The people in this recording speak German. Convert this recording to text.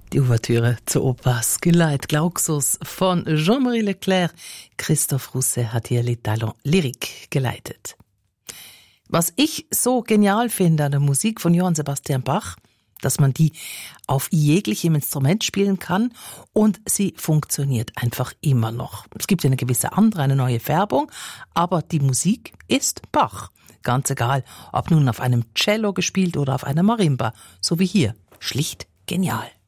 Die Ouvertüre zur Oper Skylight Glauxus von Jean-Marie Leclerc. Christophe Rousset hat hier Les Talents Lyriques geleitet. Was ich so genial finde an der Musik von Johann Sebastian Bach, dass man die auf jeglichem Instrument spielen kann und sie funktioniert einfach immer noch. Es gibt eine gewisse andere, eine neue Färbung, aber die Musik ist Bach. Ganz egal, ob nun auf einem Cello gespielt oder auf einer Marimba, so wie hier. Schlicht genial.